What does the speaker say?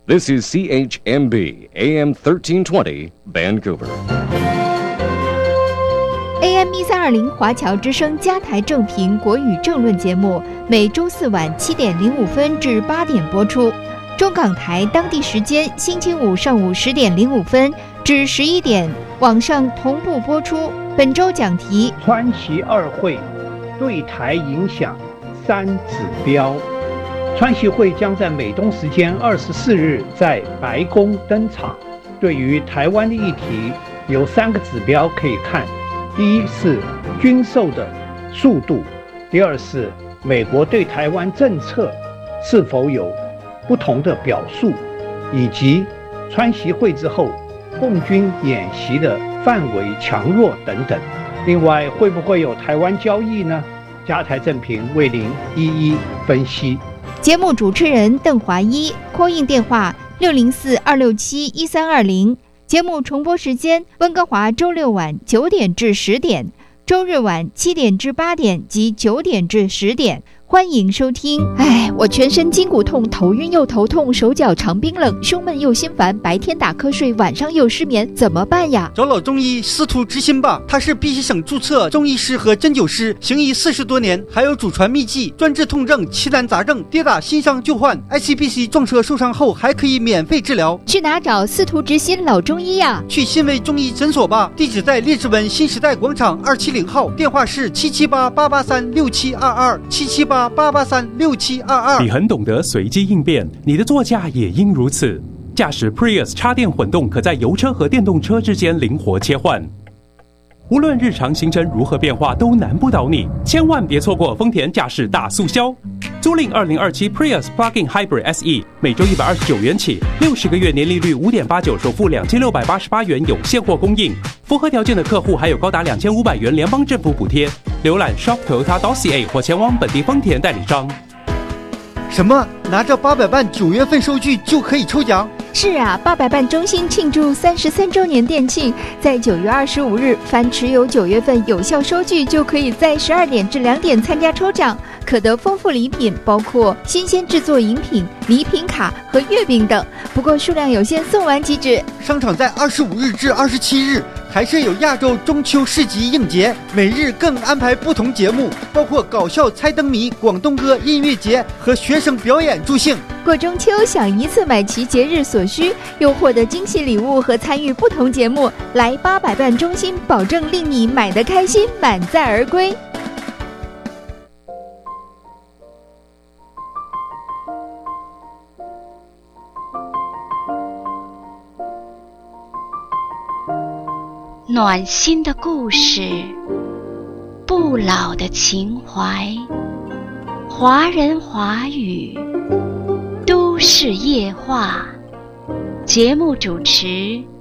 This is CHMB AM 1320 Vancouver. AM 1320华侨之声加台正频国语政论节目，每周四晚7点05分至8点播出。中港台当地时间星期五上午10点05分至11点，网上同步播出。本周讲题： 川习二会对台影响3指标。川习会将在美东时间24日在白宫登场。对于台湾的议题，有3个指标可以看：第一是军售的速度，第二是美国对台湾政策是否有不同的表述，以及川习会之后共军演习的范围强弱等等。另外，会不会有台湾交易呢？加台正频为您一一分析。 节目主持人邓华一，call in电话604-267-1320。节目重播时间：温哥华周六晚9点至10点，周日晚7点至8点及9点至10点。欢迎收听。我全身筋骨痛，头晕又头痛，手脚常冰冷，胸闷又心烦，白天打瞌睡，晚上又失眠，怎么办呀？ 找老中医司徒之心吧，他是碧溪省注册中医师和针灸师，行医40多年，还有祖传秘籍，专治痛症、奇难杂症，跌打新伤旧患。ICBC 撞车受伤后还可以免费治疗。 去哪找司徒之心老中医呀？ 去新卫中医诊所吧，地址在列治文新时代广场270号，电话是778-883-6722，778-883-6722。 你很懂得随机应变，你的座驾也应如此。驾驶 Prius 插电混动，可在油车和电动车之间灵活切换。无论日常行程如何变化，都难不倒你。千万别错过丰田驾驶大促销，租赁2027 Prius Plug-in Hybrid SE， 每周129元起，60个月年利率5.89%，首付2688元有现货供应。符合条件的客户还有高达2500元联邦政府补贴。浏览 shop.toyota.ca 或前往本地丰田代理商。 什么？拿着800万9月份收据就可以抽奖？ 是啊，800万中心庆祝33周年店庆，在9月25日，凡持有9月份有效收据，就可以在12点至2点参加抽奖，可得丰富礼品，包括新鲜制作饮品、礼品卡和月饼等。不过数量有限，送完即止。 商场在25日至27日还设有亚洲中秋市集应节，每日更安排不同节目，包括搞笑猜灯谜、广东歌音乐节和学生表演助兴。 过中秋想一次买齐节日所需，又获得惊喜礼物和参与不同节目，来800万中心，保证令你买得开心，满载而归。 暖心的故事，不老的情怀，华人华语，都市夜话。节目主持